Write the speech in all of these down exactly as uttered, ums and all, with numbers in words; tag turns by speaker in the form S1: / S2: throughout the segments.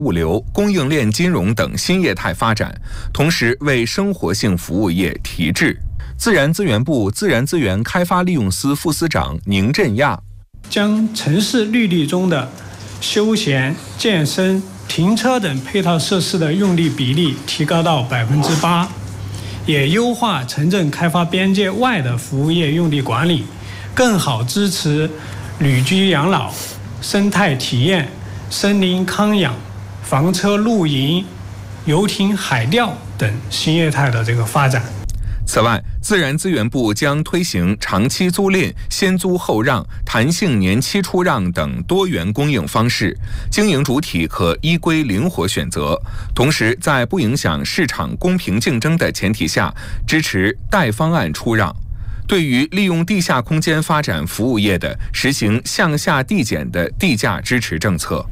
S1: 物流、供应链金融等新业态发展，同时为生活性服务业提质。自然资源部自然资源开发利用司副司长宁振亚
S2: 将城市绿地中的休闲、健身、停车等配套设施的用地比例提高到百分之八，也优化城镇开发边界外的服务业用地管理，更好支持旅居养老、生态体验、森林康养、房车露营、游艇海钓等新业态的这个发展。
S1: 此外，自然资源部将推行长期租赁、先租后让、弹性年期出让等多元供应方式，经营主体可依规灵活选择，同时在不影响市场公平竞争的前提下，支持带方案出让。对于利用地下空间发展服务业的，实行向下递减的地价支持政策。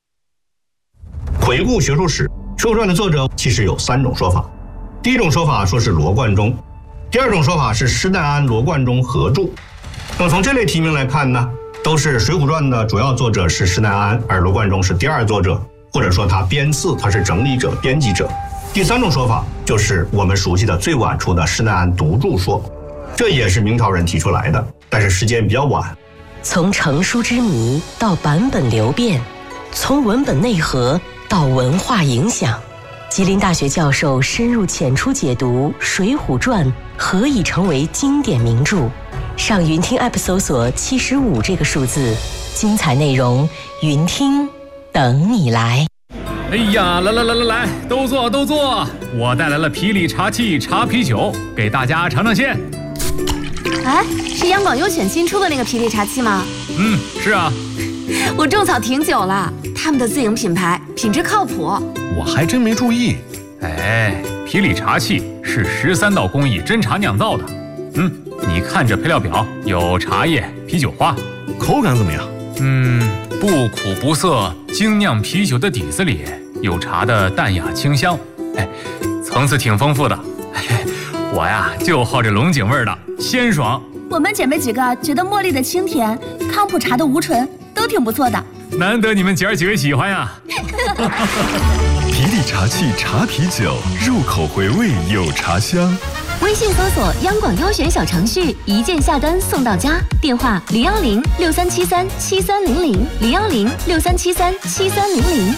S3: 回顾学术史，《水浒传》的作者其实有三种说法。第一种说法说是罗贯中，第二种说法是施耐庵、罗贯中合著。那么从这类题名来看呢，都是《水浒传》的主要作者是施耐庵，而罗贯中是第二作者，或者说他编次，他是整理者、编辑者。第三种说法就是我们熟悉的最晚出的施耐庵独著说，这也是明朝人提出来的，但是时间比较晚。
S4: 从成书之谜到版本流变，从文本内核到文化影响，吉林大学教授深入浅出解读《水浒传》何以成为经典名著。上云听 App 搜索七十五这个数字，精彩内容云听等你来。
S5: 哎呀，来来来来来，都坐都坐！我带来了皮里茶气茶啤酒，给大家尝尝鲜。
S6: 哎，是央广优选新出的那个皮里茶气吗？
S5: 嗯，是啊。
S6: 我种草挺久了，他们的自营品牌，品质靠谱。
S7: 我还真没注意。
S5: 哎，皮里茶气是十三道工艺真茶酿造的。嗯，你看这配料表，有茶叶、啤酒花，
S7: 口感怎么样？
S5: 嗯，不苦不涩，精酿啤酒的底子里有茶的淡雅清香，哎，层次挺丰富的。哎，我呀就好这龙井味的，鲜爽。
S8: 我们姐妹几个觉得茉莉的清甜、康普茶的无醇都挺不错的。
S5: 难得你们姐儿几位喜欢呀！
S7: 皮里茶气茶啤酒，入口回味有茶香。
S6: 微信搜索央广优选小程序，一键下单送到家。电话零幺零六三七三七三零零零幺零六三七三七三零零。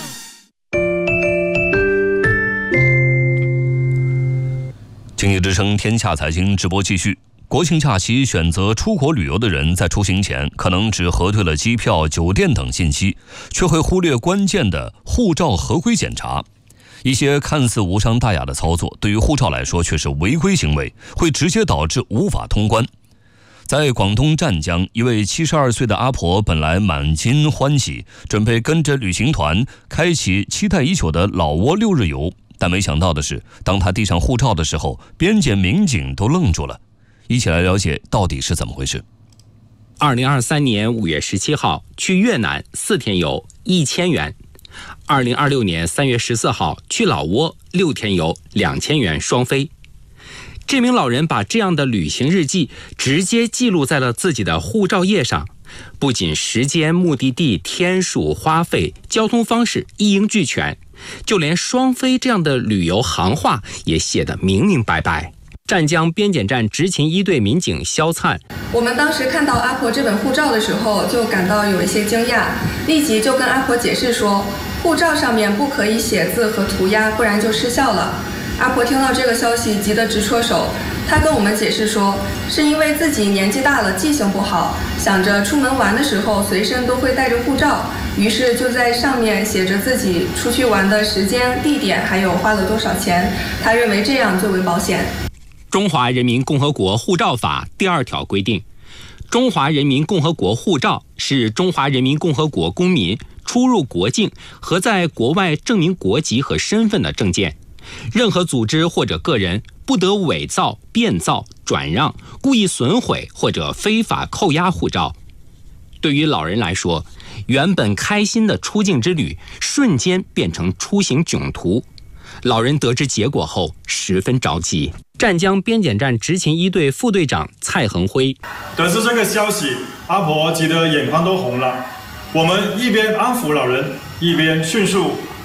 S9: 经济之声天下财经直播继续。国庆假期选择出国旅游的人，在出行前可能只核对了机票、酒店等信息，却会忽略关键的护照合规检查。一些看似无伤大雅的操作，对于护照来说却是违规行为，会直接导致无法通关。在广东湛江，一位七十二岁的阿婆本来满心欢喜，准备跟着旅行团开启期待已久的老挝六日游，但没想到的是，当她递上护照的时候，边检民警都愣住了。一起来了解到底是怎么回事。
S10: 二零二三年五月十七号去越南四天游一千元，二零二六年三月十四号去老挝六天游两千元双飞。这名老人把这样的旅行日记直接记录在了自己的护照页上，不仅时间、目的地、天数、花费、交通方式一应俱全，就连双飞这样的旅游行话也写得明明白白。湛江边检站执勤一队民警肖灿，
S11: 我们当时看到阿婆这本护照的时候，就感到有一些惊讶，立即就跟阿婆解释说，护照上面不可以写字和涂鸦，不然就失效了。阿婆听到这个消息，急得直戳手。她跟我们解释说，是因为自己年纪大了，记性不好，想着出门玩的时候随身都会带着护照，于是就在上面写着自己出去玩的时间、地点，还有花了多少钱。她认为这样最为保险。
S10: 中华人民共和国护照法第二条规定，中华人民共和国护照是中华人民共和国公民出入国境和在国外证明国籍和身份的证件。任何组织或者个人不得伪造、变造、转让、故意损毁或者非法扣押护照。对于老人来说，原本开心的出境之旅瞬间变成出行囧途。老人得知结果后十分着急。湛江边检站执勤一队副队长蔡恒辉，
S12: 得知这个消息，阿婆急得眼眶都红了。我们一边安抚老人，一边迅速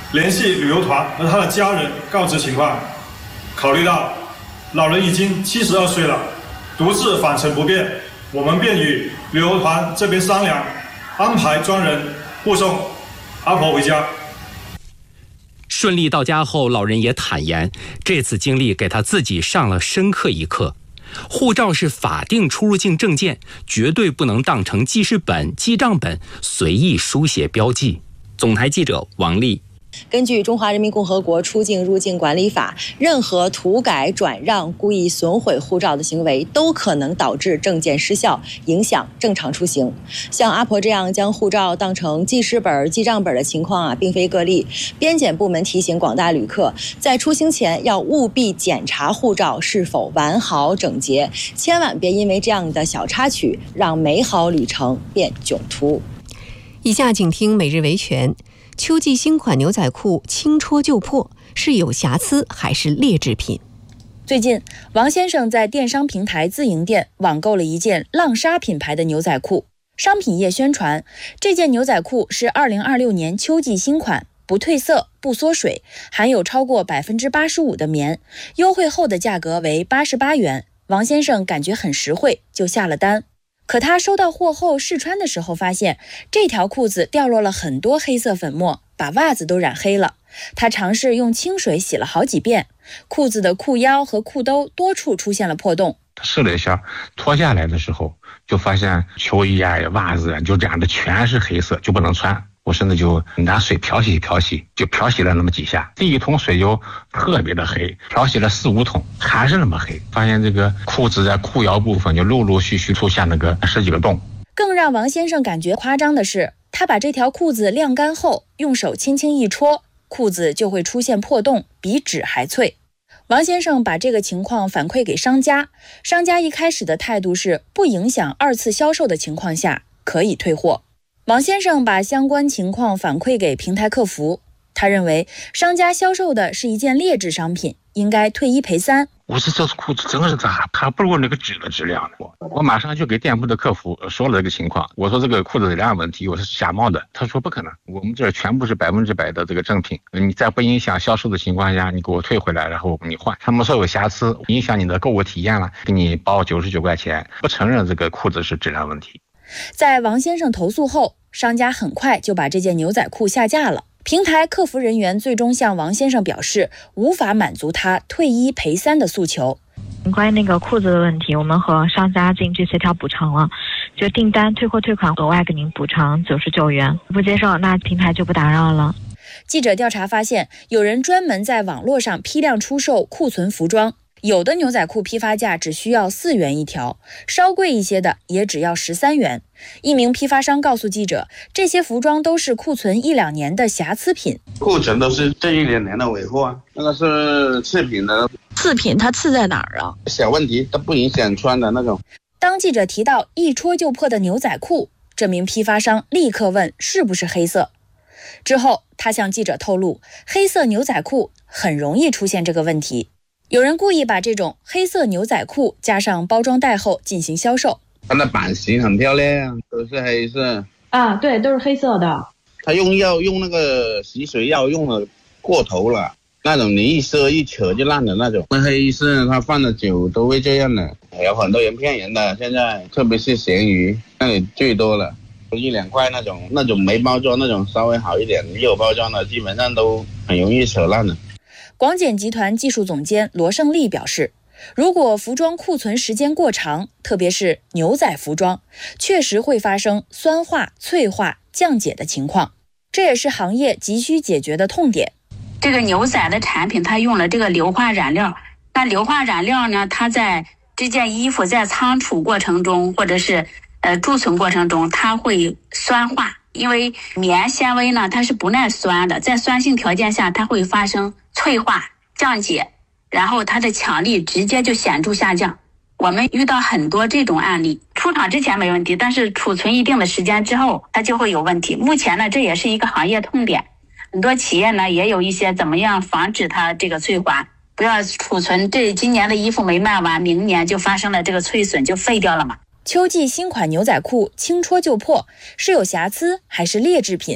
S12: 联系旅游团和他的家人告知情况。考虑到老人已经七十二岁了，独自返程不便，我们便与旅游团这边商量，安排专人护送阿婆回家。
S10: 顺利到家后，老人也坦言，这次经历给他自己上了深刻一课。护照是法定出入境证件，绝对不能当成记事本、记账本随意书写标记。总台记者王丽。
S13: 根据《中华人民共和国出境入境管理法》，任何涂改、转让、故意损毁护照的行为都可能导致证件失效，影响正常出行。像阿婆这样将护照当成记事本、记账本的情况啊，并非个例。边检部门提醒广大旅客，在出行前要务必检查护照是否完好整洁，千万别因为这样的小插曲，让美好旅程变囧途。
S14: 以下请听每日维权。秋季新款牛仔裤轻戳就破，是有瑕疵还是劣质品？
S15: 最近，王先生在电商平台自营店网购了一件浪莎品牌的牛仔裤。商品页宣传，这件牛仔裤是二零二六年秋季新款，不褪色、不缩水，含有超过百分之八十五的棉，优惠后的价格为八十八元。王先生感觉很实惠，就下了单。可他收到货后试穿的时候发现，这条裤子掉落了很多黑色粉末，把袜子都染黑了。他尝试用清水洗了好几遍，裤子的裤腰和裤兜多处出现了破洞。
S16: 试了一下，脱下来的时候就发现球衣啊、袜子啊就染的全是黑色，就不能穿。我甚至就拿水漂洗漂洗，就漂洗了那么几下，第一桶水就特别的黑，漂洗了四五桶还是那么黑。发现这个裤子在裤腰部分就陆陆续续出现那个十几个洞。
S15: 更让王先生感觉夸张的是，他把这条裤子晾干后，用手轻轻一戳，裤子就会出现破洞，比纸还脆。王先生把这个情况反馈给商家，商家一开始的态度是不影响二次销售的情况下可以退货。王先生把相关情况反馈给平台客服，他认为商家销售的是一件劣质商品，应该退一赔三。
S16: 我说这裤子真是咋，还不如那个纸的质量呢。我马上就给店铺的客服说了这个情况，我说这个裤子质量问题，我是假冒的。他说不可能，我们这全部是百分之百的这个正品，你在不影响销售的情况下，你给我退回来，然后我给你换。他们说有瑕疵，影响你的购物体验了，给你包九十九块钱，不承认这个裤子是质量问题。
S15: 在王先生投诉后，商家很快就把这件牛仔裤下架了。平台客服人员最终向王先生表示，无法满足他退一赔三的诉求。
S17: 关于那个裤子的问题，我们和商家进行协调补偿了，就订单退货退款，额外给您补偿九十九元。不接受，那平台就不打扰了。
S15: 记者调查发现，有人专门在网络上批量出售库存服装。有的牛仔裤批发价只需要四元一条，稍贵一些的也只要十三元。一名批发商告诉记者，这些服装都是库存一两年的瑕疵品，
S18: 库存都是这一两年的尾货啊，那个是次品的。
S8: 次品它次在哪儿啊？
S18: 小问题都不影响穿的那种。
S15: 当记者提到一戳就破的牛仔裤，这名批发商立刻问是不是黑色。之后他向记者透露，黑色牛仔裤很容易出现这个问题。有人故意把这种黑色牛仔裤加上包装袋后进行销售。
S18: 它的版型很漂亮，都是黑色
S8: 啊，对，都是黑色的。
S18: 他用药用那个洗水药用的过头了，那种你一撕一扯就烂的那种。那黑色它放的久都会这样的，有很多人骗人的。现在特别是咸鱼那里最多了，一两块那种那种没包装那种稍微好一点，你有包装的基本上都很容易扯烂的。
S15: 广检集团技术总监罗胜利表示，如果服装库存时间过长，特别是牛仔服装，确实会发生酸化、脆化、降解的情况，这也是行业急需解决的痛点。
S19: 这个牛仔的产品，它用了这个硫化染料，那硫化染料呢，它在这件衣服在仓储过程中，或者是呃贮存过程中，它会酸化。因为棉纤维呢，它是不耐酸的，在酸性条件下，它会发生脆化、降解，然后它的强力直接就显著下降。我们遇到很多这种案例，出厂之前没问题，但是储存一定的时间之后，它就会有问题。目前呢，这也是一个行业痛点，很多企业呢也有一些怎么样防止它这个脆化，不要储存这今年的衣服没卖完，明年就发生了这个脆损，就废掉了嘛。
S15: 秋季新款牛仔裤轻戳就破，是有瑕疵还是劣质品？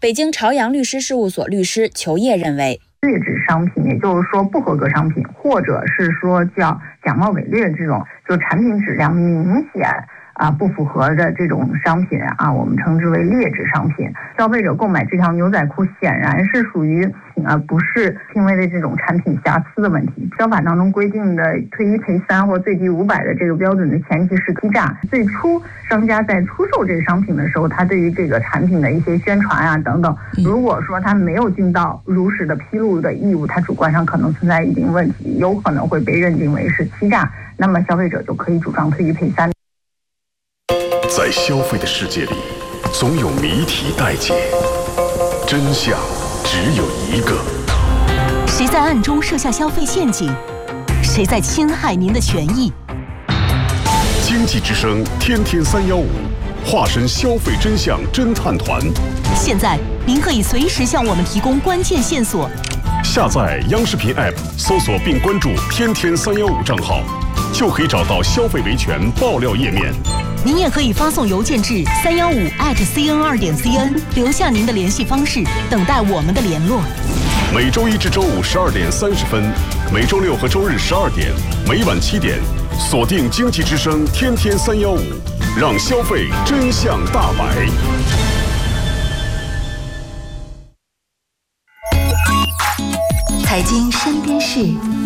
S15: 北京朝阳律师事务所律师裘烨认为，
S20: 劣质商品，也就是说不合格商品，或者是说叫假冒伪劣这种，就产品质量明显啊不符合的这种商品啊，我们称之为劣质商品。消费者购买这条牛仔裤显然是属于啊不是轻微的这种产品瑕疵的问题。消法当中规定的退一赔三或最低五百的这个标准的前提是欺诈。最初商家在出售这个商品的时候，他对于这个产品的一些宣传啊等等，如果说他没有尽到如实的披露的义务，他主观上可能存在一定问题，有可能会被认定为是欺诈，那么消费者就可以主张退一赔三。
S7: 在消费的世界里，总有谜题待解，真相只有一个。
S21: 谁在暗中设下消费陷阱？谁在侵害您的权益？
S7: 经济之声天天三幺五，化身消费真相侦探团。
S21: 现在您可以随时向我们提供关键线索。
S7: 下载央视频 App， 搜索并关注天天三幺五账号，就可以找到消费维权爆料页面。
S21: 您也可以发送邮件至三幺五 at cn 二点 cn， 留下您的联系方式，等待我们的联络。
S7: 每周一至周五十二点三十分，每周六和周日十二点，每晚七点，锁定经济之声天天三幺五，让消费真相大白。
S21: 财经身边事。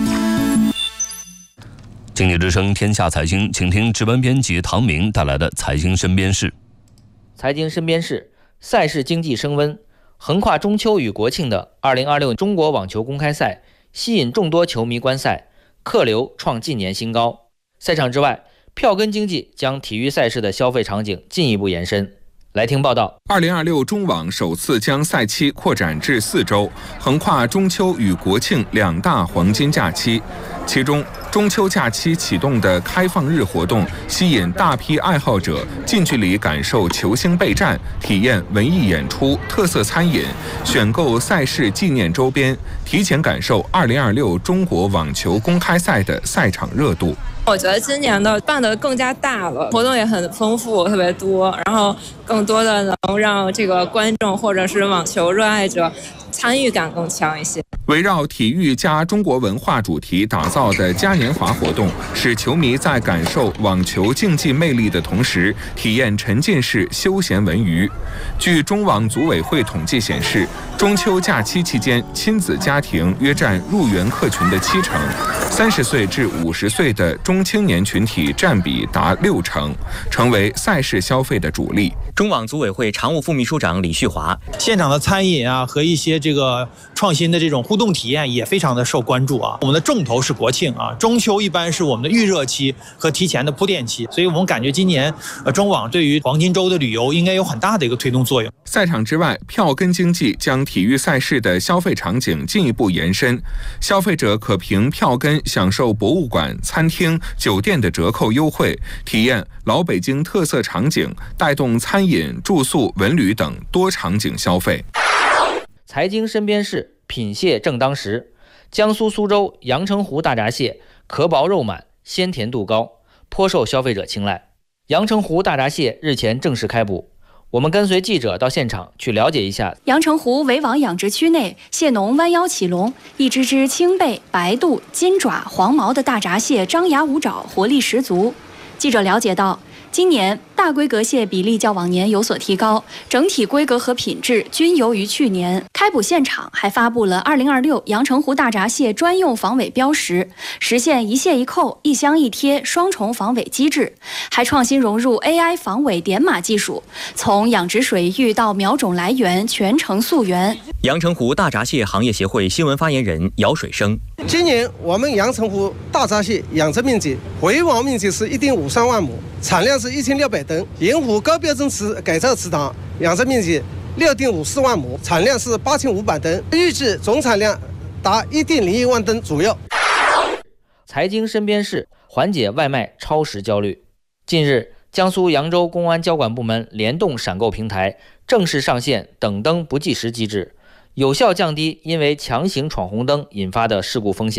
S9: 经济之声天下财经，请听值班编辑唐明带来的财经身边事。
S22: 财经身边事，赛事经济升温，横跨中秋与国庆的二零二六中国网球公开赛吸引众多球迷观赛，客流创近年新高。赛场之外，票根经济将体育赛事的消费场景进一步延伸。来听报道。
S1: 二零二六中网首次将赛期扩展至四周，横跨中秋与国庆两大黄金假期。其中，中秋假期启动的开放日活动，吸引大批爱好者近距离感受球星备战，体验文艺演出、特色餐饮，选购赛事纪念周边，提前感受二零二六中国网球公开赛的赛场热度。
S23: 我觉得今年的办得更加大了，活动也很丰富，特别多，然后更多的能让这个观众或者是网球热爱者参与感更强一些。
S1: 围绕体育加中国文化主题打造的嘉年华活动，使球迷在感受网球竞技魅力的同时，体验沉浸式休闲文娱。据中网组委会统计显示，中秋假期期间，亲子家庭约占入园客群的七成，三十岁至五十岁的中青年群体占比达六成，成为赛事消费的主力。
S22: 中网组委会常务副秘书长李旭华，
S24: 现场的餐饮啊和一些这个创新的这种互动体验也非常的受关注啊。我们的重头是国庆啊，中秋一般是我们的预热期和提前的铺垫期，所以我们感觉今年呃中网对于黄金周的旅游应该有很大的一个推动作用。
S1: 赛场之外，票根经济将体育赛事的消费场景进一步延伸，消费者可凭票根享受博物馆、餐厅、酒店的折扣优惠，体验老北京特色场景，带动餐饮、住宿、文旅等多场景消费。
S22: 财经身边事，品蟹正当时。江苏苏州阳澄湖大闸蟹壳薄肉满，鲜甜度高，颇受消费者青睐。阳澄湖大闸蟹日前正式开捕，我们跟随记者到现场去了解一下。
S25: 阳澄湖围网养殖区内，蟹农弯腰起笼，一只只青背、白肚、金爪、黄毛的大闸蟹张牙舞爪，活力十足。记者了解到，今年大规格蟹比例较往年有所提高，整体规格和品质均优于去年。开捕现场还发布了二零二六阳澄湖大闸蟹专用防伪标识，实现一蟹一扣、一箱一贴双重防伪机制，还创新融入 A I 防伪点码技术，从养殖水域到苗种来源全程溯源。
S22: 阳澄湖大闸蟹行业协会新闻发言人姚水生：
S26: 今年我们阳澄湖大闸蟹养殖面积回网面积是一点五三万亩，产量是一千六百吨。盐湖高标准池改造池塘养殖面积六点五四万亩，产量是八千五百吨，预计总产量达一点零一万吨左右。
S22: 财经身边事，缓解外卖超时焦虑。近日，江苏扬州公安交管部门联动闪购平台正式上线等灯不计时机制，有效降低因为强行闯红灯引发的事故风险。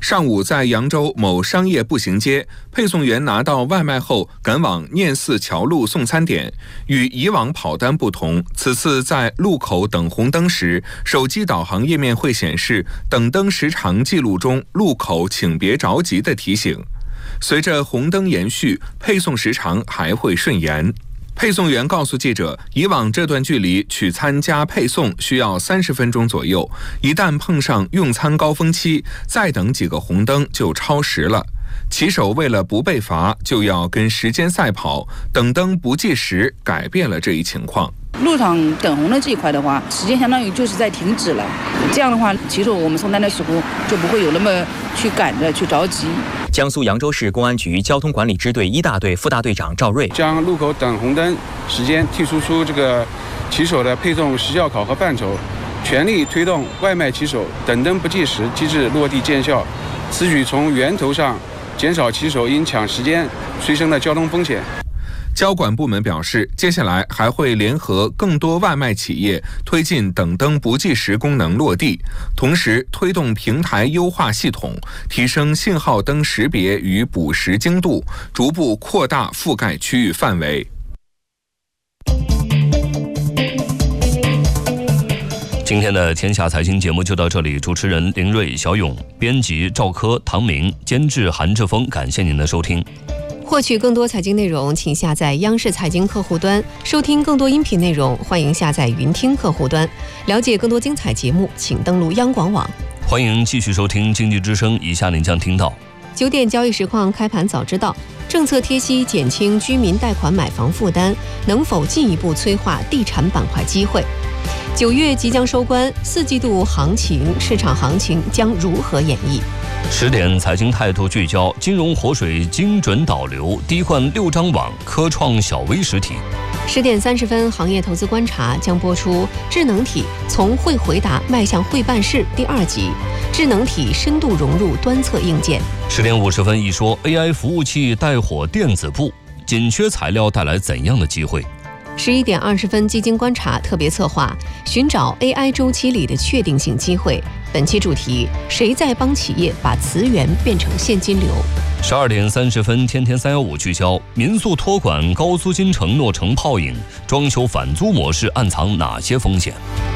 S1: 上午在扬州某商业步行街，配送员拿到外卖后赶往念寺桥路送餐点。与以往跑单不同，此次在路口等红灯时，手机导航页面会显示等灯时长记录中路口请别着急的提醒。随着红灯延续，配送时长还会顺延。配送员告诉记者，以往这段距离取餐加配送需要三十分钟左右，一旦碰上用餐高峰期，再等几个红灯就超时了。骑手为了不被罚，就要跟时间赛跑，等灯不计时，改变了这一情况。
S2: 路上等红灯这一块的话，时间相当于就是在停止了，这样的话，骑手我们送单的时候就不会有那么去赶着去着急。
S3: 江苏扬州市公安局交通管理支队一大队副大队长赵瑞
S4: 将路口等红灯时间剔除出这个骑手的配送时效考核范畴，全力推动外卖骑手等灯不计时机制落地见效，此举从源头上减少骑手因抢时间催生的交通风险。
S1: 交管部门表示，接下来还会联合更多外卖企业推进等灯不计时功能落地，同时推动平台优化系统，提升信号灯识别与捕食精度，逐步扩大覆盖区域范围。
S9: 今天的天下财经节目就到这里，主持人林瑞、小勇，编辑赵科、唐明，监制韩志峰，感谢您的收听。
S14: 获取更多财经内容，请下载央视财经客户端；收听更多音频内容，欢迎下载云听客户端。了解更多精彩节目，请登录央广网。
S9: 欢迎继续收听经济之声，以下您将听到：
S14: 九点交易实况开盘早知道，政策贴息减轻居民贷款买房负担，能否进一步催化地产板块机会？九月即将收官，四季度行情市场行情将如何演绎？
S9: 十点财经态度聚焦，金融活水精准导流，滴灌六张网，科创小微实体。
S14: 十点三十分，行业投资观察将播出智能体从会回答迈向会办事第二集，智能体深度融入端侧硬件。
S9: 十点五十分一说 A I 服务器带火电子部，紧缺材料带来怎样的机会？
S14: 十一点二十分，基金观察特别策划寻找 A I 周期里的确定性机会。本期主题：谁在帮企业把词源变成现金流？
S9: 十二点三十分，天天三幺五聚焦民宿托管高租金承诺成泡影，装修返租模式暗藏哪些风险？